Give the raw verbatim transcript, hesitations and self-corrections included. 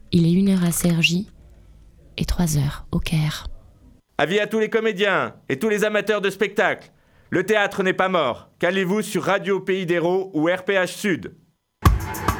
Il est une heure à Cergy et trois heures au Caire. Avis à tous les comédiens et tous les amateurs de spectacle. Le théâtre n'est pas mort. Calez-vous sur Radio Pays d'Hérault ou R P H Sud.